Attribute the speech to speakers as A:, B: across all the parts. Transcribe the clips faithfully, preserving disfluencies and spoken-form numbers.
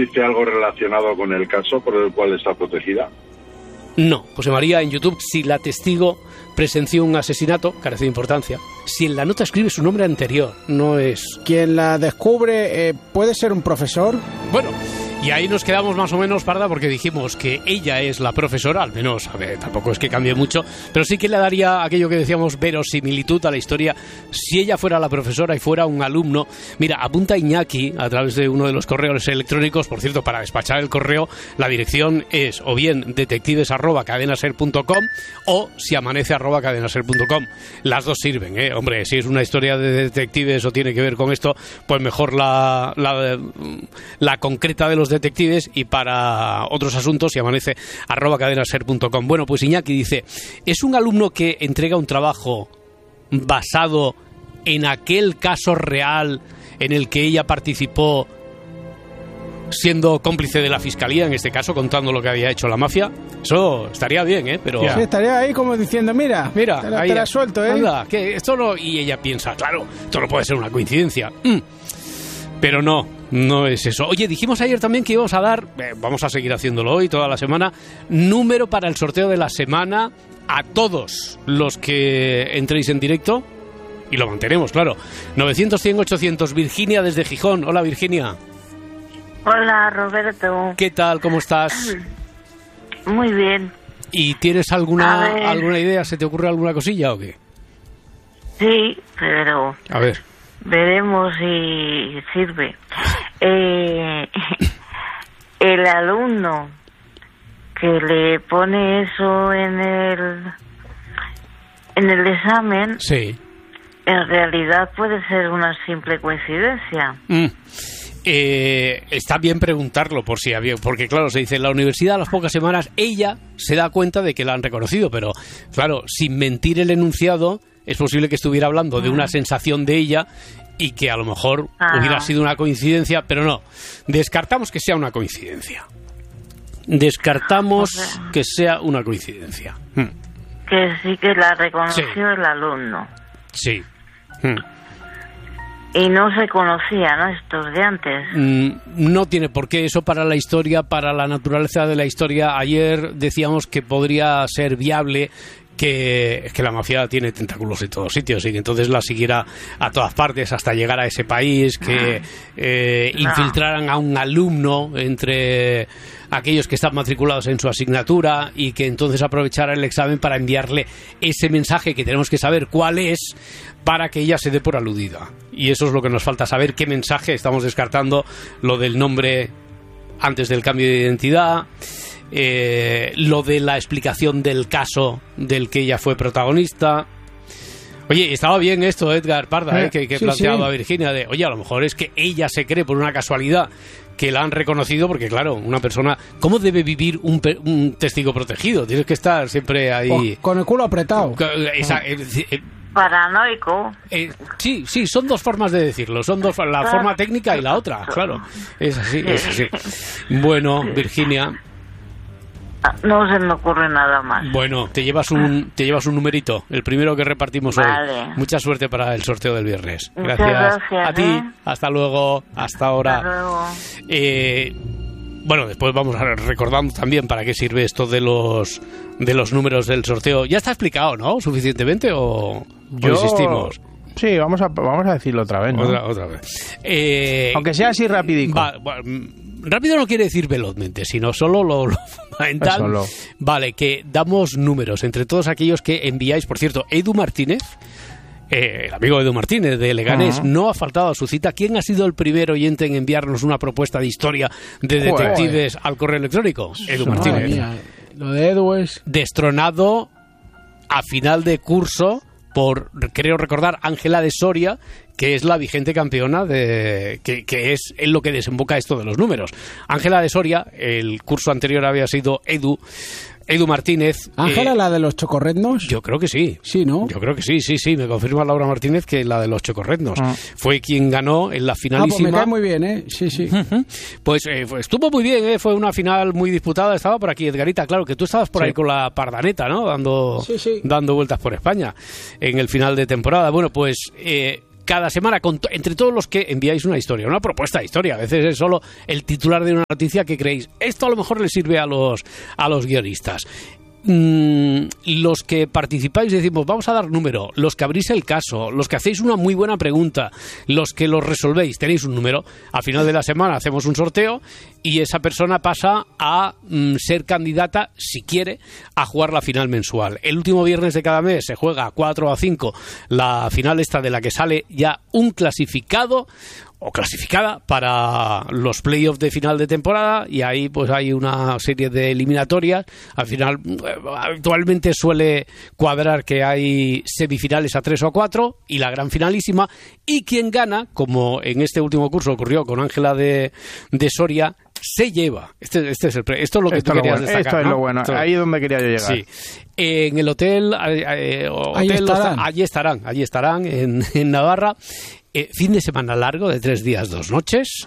A: dice algo relacionado con el caso por el cual está protegida?
B: No, José María, en YouTube, si la testigo presenció un asesinato, carece de importancia. Si en la nota escribe su nombre anterior, no es...
C: Quien la descubre, eh, ¿puede ser un profesor?
B: Bueno, y ahí nos quedamos más o menos, Parda, porque dijimos que ella es la profesora, al menos, a ver, tampoco es que cambie mucho, pero sí que le daría aquello que decíamos, verosimilitud a la historia, si ella fuera la profesora y fuera un alumno. Mira, apunta Iñaki a través de uno de los correos electrónicos, por cierto, para despachar el correo, la dirección es o bien detectives arroba cadenaser punto com o si amanece arroba cadenaser punto com. Las dos sirven, ¿eh? Hombre, si es una historia de detectives o tiene que ver con esto, pues mejor la, la, la concreta de los detectives, y para otros asuntos si amanece arroba cadenaser punto com. Bueno, pues Iñaki dice, es un alumno que entrega un trabajo basado en aquel caso real en el que ella participó siendo cómplice de la fiscalía, en este caso, contando lo que había hecho la mafia. Eso estaría bien, ¿eh? Pero...
C: Sí, estaría ahí como diciendo, mira,
B: mira
C: te la,
B: ahí,
C: te la suelto, ¿eh?
B: Anda, que esto no... Y ella piensa, claro, esto no puede ser una coincidencia. Mm. Pero no, no es eso. Oye, dijimos ayer también que íbamos a dar, eh, vamos a seguir haciéndolo hoy, toda la semana, número para el sorteo de la semana a todos los que entréis en directo. Y lo mantenemos, claro. novecientos, cien, ochocientos. Virginia desde Gijón. Hola, Virginia.
D: Hola, Roberto.
B: ¿Qué tal? ¿Cómo estás?
D: Muy bien.
B: ¿Y tienes alguna alguna idea? ¿Se te ocurre alguna cosilla o qué?
D: Sí, pero...
B: A ver.
D: Veremos si sirve. Eh, el alumno que le pone eso en el en el examen,
B: sí,
D: en realidad puede ser una simple coincidencia.
B: Mm. Eh, está bien preguntarlo por si había, porque claro, se dice en la universidad a las pocas semanas ella se da cuenta de que la han reconocido, pero claro, sin mentir el enunciado, es posible que estuviera hablando de una sensación de ella y que a lo mejor ah. hubiera sido una coincidencia, pero no, descartamos que sea una coincidencia. Descartamos o sea, que sea una coincidencia. Hmm.
D: Que sí que la reconoció
B: sí.
D: el alumno.
B: Sí. Hmm.
D: Y no se conocían, ¿no?, estos de antes.
B: Mm, no tiene por qué eso para la historia, para la naturaleza de la historia. Ayer decíamos que podría ser viable que, que la mafia tiene tentáculos en todos sitios y que entonces la siguiera a todas partes hasta llegar a ese país, que eh, no. infiltraran a un alumno entre aquellos que están matriculados en su asignatura y que entonces aprovechara el examen para enviarle ese mensaje que tenemos que saber cuál es para que ella se dé por aludida. Y eso es lo que nos falta saber, qué mensaje. Estamos descartando lo del nombre antes del cambio de identidad, eh, lo de la explicación del caso del que ella fue protagonista. Oye, estaba bien esto, Edgar Parda, eh, que, que sí, planteaba sí. a Virginia, de, oye, a lo mejor es que ella se cree por una casualidad que la han reconocido, porque claro, una persona, ¿cómo debe vivir un, un testigo protegido? Tienes que estar siempre ahí...
C: Oh, con el culo apretado.
B: Esa, eh, eh,
D: Paranoico.
B: Eh, sí, sí, son dos formas de decirlo, son dos, la forma técnica y la otra, claro, es así, es así. Bueno, Virginia...
D: No se me ocurre nada más.
B: Bueno, te llevas un te llevas un numerito, el primero que repartimos
D: vale.
B: hoy. Mucha suerte para el sorteo del viernes.
D: Muchas
B: gracias.
D: gracias
B: a ti.
D: ¿eh?
B: Hasta luego. Hasta ahora.
D: Hasta luego.
B: Eh, bueno, después vamos a recordando también para qué sirve esto de los de los números del sorteo. Ya está explicado, ¿no? Suficientemente o,
E: Yo...
B: o insistimos.
E: Sí, vamos a vamos a decirlo otra vez, ¿no?
B: Otra, otra vez. Eh,
E: Aunque sea así rapidico.
B: Va, va, rápido no quiere decir velozmente, sino solo lo, lo fundamental.
E: Solo.
B: Vale, que damos números entre todos aquellos que enviáis. Por cierto, Edu Martínez, eh, el amigo Edu Martínez de Leganés, uh-huh. no ha faltado a su cita. ¿Quién ha sido el primer oyente en enviarnos una propuesta de historia de detectives Joder. al correo electrónico? Edu
C: Madre
B: Martínez.
C: Mía. Lo de Edu es...
B: Destronado a final de curso por, creo recordar, Ángela de Soria, que es la vigente campeona de que, que es en lo que desemboca esto de los números. Ángela de Soria, el curso anterior había sido Edu, Edu Martínez.
C: ¿Ángela,
B: eh,
C: la de los chocorretnos?
B: Yo creo que sí.
C: Sí, ¿no?
B: Yo creo que sí, sí, sí. Me confirma Laura Martínez que la de los chocorretnos. Ah. Fue quien ganó en la finalísima.
C: Ah, pues me cae muy bien, ¿eh? Sí, sí.
B: Uh-huh. Pues eh, estuvo muy bien, ¿eh? Fue una final muy disputada. Estaba por aquí, Edgarita. Claro, que tú estabas por sí. ahí con la Pardaneta, ¿no? Dando,
C: sí, sí.
B: dando vueltas por España en el final de temporada. Bueno, pues... Eh, cada semana, con to- entre todos los que enviáis una historia, una propuesta de historia. A veces es solo el titular de una noticia que creéis, esto a lo mejor le sirve a los, a los guionistas. Mm, los que participáis decimos vamos a dar número, los que abrís el caso, los que hacéis una muy buena pregunta, los que los resolvéis, tenéis un número. Al final de la semana hacemos un sorteo y esa persona pasa a mm, ser candidata, si quiere, a jugar la final mensual. El último viernes de cada mes se juega a cuatro o a cinco la final esta, de la que sale ya un clasificado o clasificada para los playoffs de final de temporada, y ahí pues hay una serie de eliminatorias. Al final habitualmente suele cuadrar que hay semifinales a tres o a cuatro y la gran finalísima, y quien gana, como en este último curso ocurrió con Ángela de, de Soria, se lleva. Este, este es el pre- esto es lo que
E: Esto
B: tú
E: es lo
B: querías
E: bueno.
B: destacar,
E: Esto es
B: ¿no?
E: lo bueno.
B: Esto-
E: Ahí es donde quería yo llegar.
B: Sí. En el hotel, eh, eh,
C: Ahí
B: hotel
C: estarán.
B: allí estarán, allí estarán en, en Navarra. Eh, fin de semana largo de tres días, dos noches,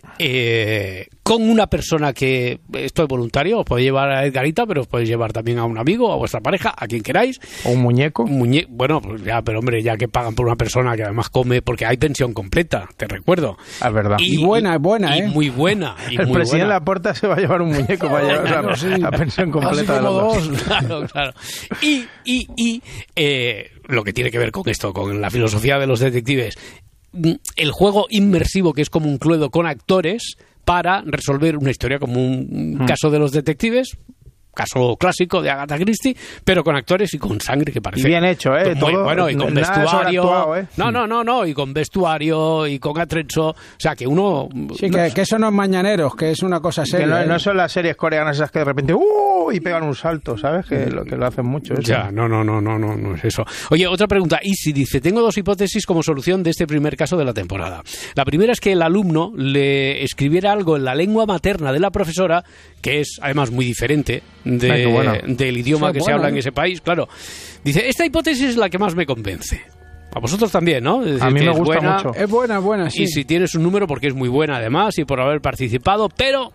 B: eh, con una persona que, esto es voluntario, os podéis llevar a Edgarita, pero os podéis llevar también a un amigo, a vuestra pareja, a quien queráis.
E: O un muñeco.
B: Un muñe- bueno, pues ya, pero hombre, ya que pagan por una persona que además come, porque hay pensión completa, te recuerdo.
E: Es verdad.
C: Y buena, es buena,
B: y
C: ¿eh?
B: muy buena. Y
E: El
B: muy
E: presidente
B: buena.
E: Laporta se va a llevar un muñeco para llevar
C: Claro,
E: la,
C: sí.
E: la pensión completa de
C: Así como
E: los dos.
C: dos.
B: Claro, claro. Y, y, y eh, lo que tiene que ver con esto, con la filosofía de los detectives, el juego inmersivo, que es como un Cluedo con actores para resolver una historia, como un
E: Mm.
B: caso de los detectives, caso clásico de Agatha Christie, pero con actores y con sangre, que parece
E: Y bien hecho, ¿eh?
B: muy
E: Todo-
B: bueno, y con
E: nada
B: vestuario.
E: sobreactuado, ¿eh?
B: No, no, no, no, y con vestuario y con atrenzo, o sea, que uno
C: Sí, que, que eso no es Mañaneros, que es una cosa
E: Que
C: seria.
E: no,
C: ¿eh?
E: no son las series coreanas esas que de repente ¡uh! Y pegan un salto, ¿sabes? Que lo, que lo hacen mucho. Eso.
B: Ya, no, no, no, no, no, no es eso. Oye, otra pregunta. Isi dice, tengo dos hipótesis como solución de este primer caso de la temporada. La primera es que el alumno le escribiera algo en la lengua materna de la profesora, que es además muy diferente de,
E: Ay, qué buena.
B: del idioma
C: Sí,
B: que se
C: buena,
B: habla en
C: ¿eh?
B: ese país. Claro. Dice, esta hipótesis es la que más me convence. A vosotros también, ¿no? Es decir,
E: A mí
B: que
E: me
B: es
E: gusta
B: buena,
E: mucho.
C: Es buena, buena, sí.
B: Y si tienes un número, porque es muy buena además y por haber participado, pero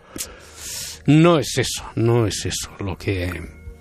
B: no es eso, no es eso lo que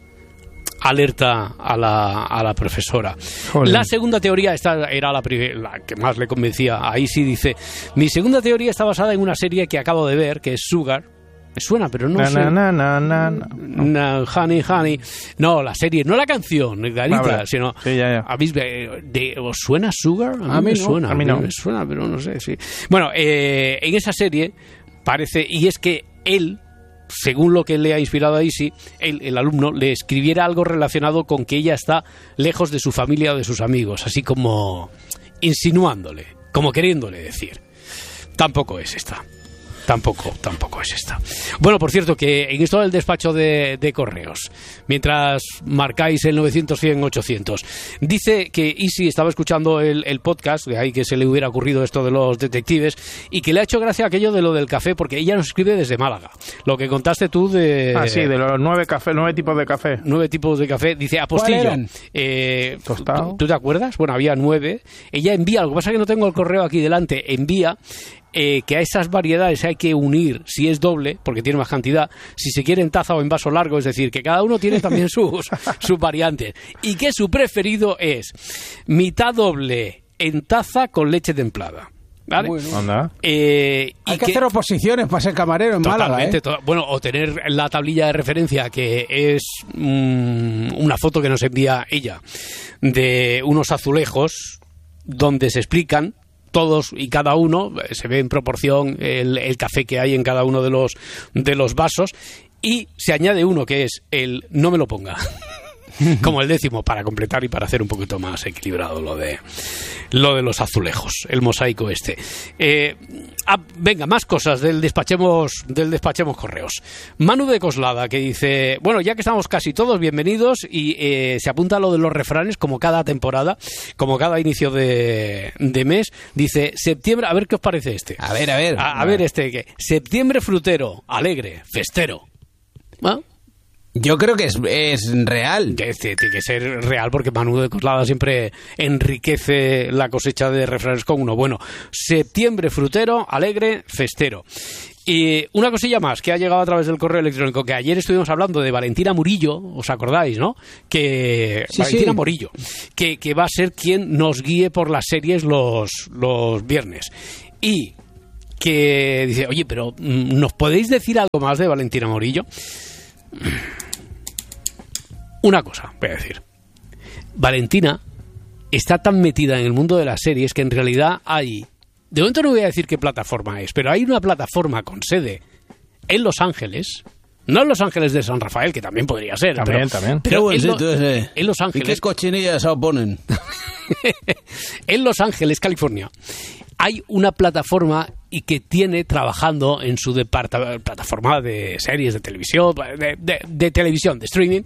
B: alerta a la, a la profesora.
E: Jolín.
B: La segunda teoría, esta era la, pri- la que más le convencía. Ahí sí dice, mi segunda teoría está basada en una serie que acabo de ver, que es Sugar. Me suena, pero no
E: Na,
B: sé.
E: na, na, na, na, na.
B: No, honey, honey. No, la serie, no la canción, Garita,
E: Vale.
B: sino.
E: Sí, ya, ya.
B: ¿Habéis, eh, de- ¿Os suena Sugar? A mí,
C: A mí
B: me
C: no,
B: suena.
E: a mí no.
B: Me suena, pero no sé. Sí. Bueno, eh, en esa serie parece, y es que él, según lo que le ha inspirado a Isi, él, el alumno, le escribiera algo relacionado con que ella está lejos de su familia o de sus amigos, así como insinuándole, como queriéndole decir. Tampoco es esta. Tampoco, tampoco es esta. Bueno, por cierto, que en esto del despacho de, de correos, mientras marcáis el novecientos, cien, ochocientos, dice que Isi estaba escuchando el, el podcast, de ahí que se le hubiera ocurrido esto de los detectives, y que le ha hecho gracia aquello de lo del café, porque ella nos escribe desde Málaga. Lo que contaste tú de...
E: Ah, sí, de los nueve cafés, nueve tipos de café.
B: Nueve tipos de café. Dice, apostillo.
C: ¿Cuál eran?
B: Eh,
E: Tostado.
B: ¿tú, tú te acuerdas? Bueno, había nueve. Ella envía, lo que pasa es que no tengo el correo aquí delante, envía eh, que a esas variedades hay que unir, si es doble, porque tiene más cantidad, si se quiere en taza o en vaso largo, es decir, que cada uno tiene también sus, sus variantes. Y que su preferido es mitad doble en taza con leche templada. ¿Vale?
C: Bueno.
E: Anda.
B: Eh, y
C: Hay que, hacer oposiciones para ser camarero en Málaga,
B: Totalmente,
C: ¿eh?
B: to- bueno, o tener la tablilla de referencia, que es mm, una foto que nos envía ella de unos azulejos donde se explican todos y cada uno, eh, se ve en proporción el, el café que hay en cada uno de los de los vasos, y se añade uno que es el no me lo ponga. Como el décimo, para completar y para hacer un poquito más equilibrado lo de lo de los azulejos, el mosaico este. Eh, ah, venga, más cosas del despachemos del despachemos correos. Manu de Coslada, que dice, bueno, ya que estamos casi todos, bienvenidos, y eh, se apunta a lo de los refranes como cada temporada, como cada inicio de, de mes. Dice, septiembre, a ver qué os parece este.
C: A ver, a ver.
B: A, a ver este, que septiembre frutero, alegre, festero. ¿Ah?
C: Yo creo que es, es real.
B: Que este tiene que ser real, porque Manu de Coslada siempre enriquece la cosecha de refranes con uno. Bueno, septiembre frutero, alegre, festero. Y una cosilla más que ha llegado a través del correo electrónico, que ayer estuvimos hablando de Valentina Murillo, ¿os acordáis, no? Que
C: Sí,
B: Valentina
C: sí.
B: Murillo, que, que va a ser quien nos guíe por las series los, los viernes. Y que dice, oye, pero ¿nos podéis decir algo más de Valentina Murillo? Una cosa, voy a decir. Valentina está tan metida en el mundo de las series que en realidad hay... De momento no voy a decir qué plataforma es, pero hay una plataforma con sede en Los Ángeles, no en Los Ángeles de San Rafael, que también podría ser.
E: También,
B: pero,
E: también.
B: Pero
C: Qué buen
B: en, lo-
C: sitio ese.
B: en Los
C: ¿Y qué
B: Ángeles,
C: cochinillas se oponen?
B: en Los Ángeles, California, hay una plataforma y que tiene trabajando en su departa- plataforma de series de televisión, de, de- de televisión, de streaming,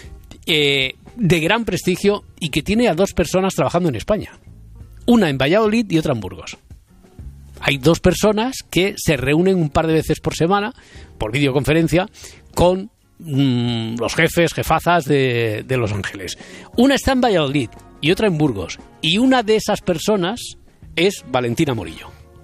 B: eh, de gran prestigio y que tiene a dos personas trabajando en España. Una en Valladolid y otra en Burgos. Hay dos personas que se reúnen un par de veces por semana, por videoconferencia, con mmm, los jefes, jefazas de, de Los Ángeles. Una está en Valladolid y otra en Burgos. Y una de esas personas es Valentina Murillo.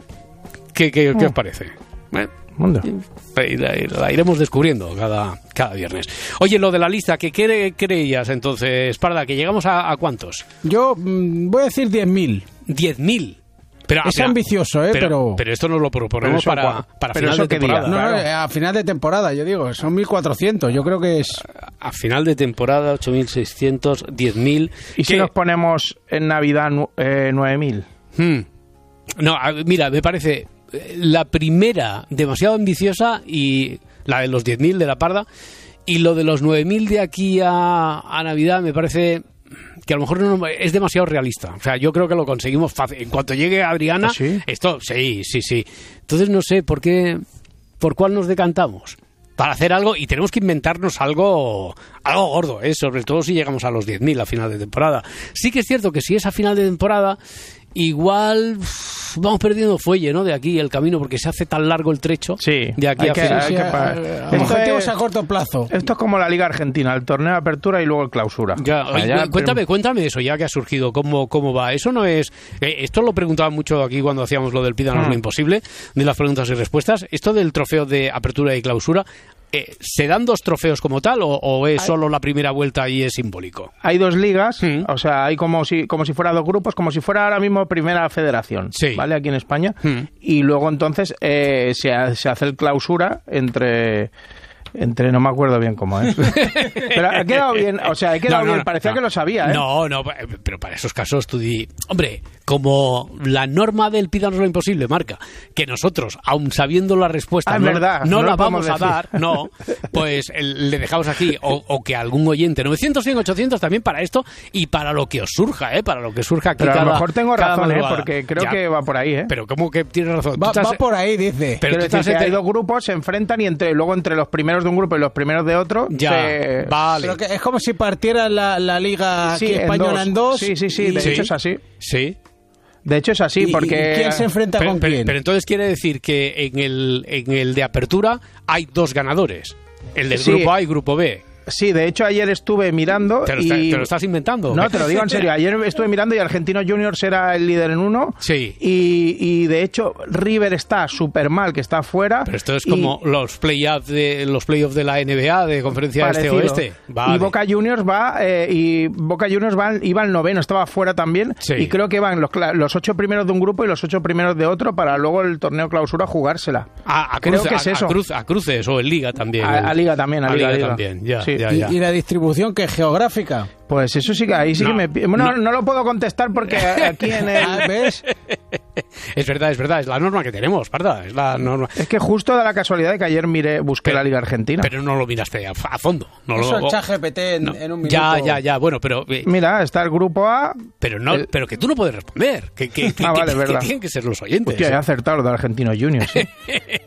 B: ¿Qué, qué, qué os parece? ¿Eh?
E: Mundo.
B: La, la iremos descubriendo cada, cada viernes. Oye, lo de la lista, ¿qué cre- creías entonces, Parda? ¿Que llegamos a, a cuántos?
C: Yo mm, voy a decir diez mil.
B: diez mil. Pero,
C: Es
B: pero-
C: ambicioso, ¿eh?
B: Pero,
C: Pero...
B: pero esto nos lo proponemos
E: Pero eso
B: para,
E: cua-
B: para
E: pero
B: final
E: eso
B: de
E: qué día,
B: temporada.
C: No, no,
E: Claro.
C: a final de temporada, yo digo, son mil cuatrocientos. Yo creo que es...
B: A final de temporada, ocho mil seiscientos, diez mil.
E: ¿Y si
B: ¿Qué?
E: nos ponemos en Navidad nu- eh, nueve mil?
B: Hmm. No, a- mira, me parece eh, la primera demasiado ambiciosa y la de los diez mil de la Parda, y lo de los nueve mil de aquí a, a Navidad me parece que a lo mejor no, es demasiado realista. O sea, yo creo que lo conseguimos fácil. En cuanto llegue Adriana,
E: ¿Ah, sí?
B: esto, sí, sí, sí. Entonces no sé por qué, por cuál nos decantamos. Para hacer algo, y tenemos que inventarnos algo algo gordo, ¿eh? Sobre todo si llegamos a los diez mil a final de temporada. Sí que es cierto que si es a final de temporada, igual uff, vamos perdiendo fuelle, ¿no? De aquí el camino, porque se hace tan largo el trecho.
E: Sí,
B: De aquí
E: hay
B: a
E: que-
B: final.
E: hay
C: Sí,
E: que
C: a-
E: pa-
C: a-
E: Esto
C: objetivos
E: es-
C: a corto plazo.
E: Esto es como la Liga Argentina, el torneo de apertura y luego el clausura.
B: Ya,
E: O sea,
B: oye,
E: ya-
B: cuéntame, cuéntame eso ya que ha surgido, cómo, cómo va. Eso no es... eh, esto lo preguntaban mucho aquí cuando hacíamos lo del Pídanos
E: Mm.
B: lo imposible, de las preguntas y respuestas. Esto del trofeo de apertura y clausura, eh, ¿se dan dos trofeos como tal o, o es solo la primera vuelta y es simbólico?
E: Hay dos ligas,
B: Mm.
E: o sea, hay como si como si fuera dos grupos, como si fuera ahora mismo primera federación,
B: Sí.
E: ¿vale? Aquí en España.
B: Mm.
E: Y luego entonces eh, se, ha- se hace el clausura entre... Entre, no me acuerdo bien cómo es. Pero ha quedado bien, o sea, ha quedado
B: No, no,
E: bien,
B: no,
E: parecía
B: no.
E: que lo sabía, ¿eh?
B: No, no, pero para esos casos tú di... Hombre, como la norma del Pídanos lo imposible marca que nosotros, aun sabiendo la respuesta,
E: Ah, es
B: no,
E: verdad,
B: no
E: no
B: la
E: lo
B: vamos
E: podemos
B: a
E: decir.
B: dar, no, pues el- le dejamos aquí, o, o que algún oyente, novecientos, cien, ochocientos también para esto y para lo que os surja, ¿eh? Para lo que surja aquí
E: Pero a
B: cada
E: lo mejor tengo
B: cada
E: razón, ¿eh?
B: madrugada.
E: Porque creo
B: Ya,
E: que va por ahí, ¿eh?
B: Pero ¿cómo que tienes razón?
C: Va,
B: Tú estás-
C: va por ahí, dice.
B: Pero
E: Quiero
B: tú
E: decir
B: estás
E: que hay
B: entre-
E: dos grupos, se enfrentan y entre luego entre los primeros de un grupo y los primeros de otro
B: Ya,
E: se...
B: vale.
C: Pero que es como si partiera la, la liga
E: Sí,
C: aquí
E: en
C: española
E: dos.
C: en dos.
E: Sí, sí, sí,
C: y-
E: de
B: Sí.
E: hecho es así.
B: Sí.
E: De hecho es así,
C: y-
E: porque...
C: y ¿quién se enfrenta
B: Pero,
C: con
B: pero-
C: quién?
B: pero entonces quiere decir que en el, en el de apertura hay dos ganadores. El del
E: Sí.
B: grupo A y grupo B.
E: Sí, de hecho ayer estuve mirando
B: ¿Te lo,
E: y...
B: está- te lo estás inventando? o
E: No,
B: qué?
E: te lo digo en serio. Ayer estuve mirando y Argentinos Juniors era el líder en uno.
B: Sí.
E: Y, y de hecho River está súper mal, que está fuera.
B: Pero esto es
E: y
B: como los play-offs de, los playoffs de la N B A, de conferencia
E: parecido.
B: este-oeste. Vale.
E: Y Boca Juniors va eh, y Boca Juniors va, iba al noveno, estaba fuera también.
B: Sí.
E: Y creo que van los, cla- los ocho primeros de un grupo y los ocho primeros de otro para luego el torneo clausura jugársela.
B: A, a
E: creo
B: cruce-
E: que es
B: a- a
E: eso.
B: cruz- a cruces o en Liga también.
E: A- a Liga también, a Liga, Liga.
B: también. Ya,
E: Sí.
B: ya,
C: Y,
B: ya.
C: y la distribución que es geográfica.
E: Pues eso sí que ahí sí
B: No,
E: que me... pi- Bueno,
B: no.
E: no. lo puedo contestar porque aquí en
C: Ah,
E: el...
C: ¿Ves?
B: Es verdad, es verdad. Es la norma que tenemos, ¿verdad? Es la norma.
E: Es que justo da la casualidad de que ayer miré, busqué
B: Pero-
E: la Liga Argentina.
B: Pero no lo miraste a, a fondo. No
C: Eso
B: lo,
C: el ChatGPT en,
B: no.
C: en un minuto.
B: Ya, ya, ya. Bueno, pero... eh,
E: Mira, está el grupo A.
B: Pero no,
E: El-
B: pero que tú no puedes responder. Que, que, que-
E: Ah,
B: que-
E: vale,
B: que
E: verdad.
B: tienen que ser los oyentes.
E: Hostia, he acertado lo de Argentinos Juniors. ¿eh?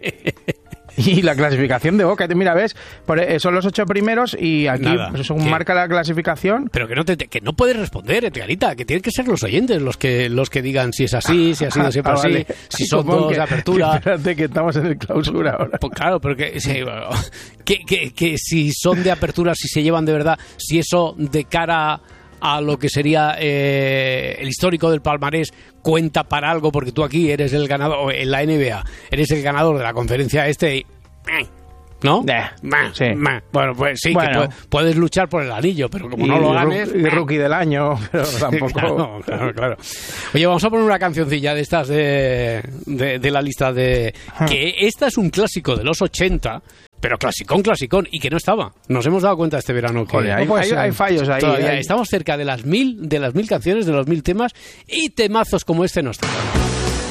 E: Y la clasificación de Boca, mira, ves, por, eh, son los ocho primeros y aquí,
B: Nada,
E: pues, según
B: ¿qué?
E: marca la clasificación,
B: Pero que no te, que no puedes responder, Edgarita, que tienen que ser los oyentes los que los que digan si es así, si ha sido siempre
E: Ah,
B: así,
E: vale.
B: si son
E: Supongo
B: dos
E: que-
B: de apertura.
E: que espérate que estamos en el clausura ahora.
B: Pues claro, pero que, sí, bueno, que, que, que si son de apertura, si se llevan de verdad, si eso de cara a lo que sería eh, el histórico del palmarés cuenta para algo, porque tú aquí eres el ganador, en la N B A, eres el ganador de la conferencia este y... ¿no?
E: Eh, sí.
B: Bueno, pues sí,
E: bueno.
B: que pu- puedes luchar por el anillo, pero como
E: y
B: no lo ganes...
E: Y rookie del año, pero tampoco...
B: claro, claro, claro. Oye, vamos a poner una cancioncilla de estas de, de, de la lista de... Que esta es un clásico de los ochenta, pero clasicón, clasicón, y que no estaba. Nos hemos dado cuenta este verano que...
E: Joder, hay,
C: puede
E: hay,
C: ser.
E: hay fallos ahí.
B: todavía
E: hay-
B: estamos cerca de las mil, de las mil canciones, de los mil temas, y temazos como este nos tocan.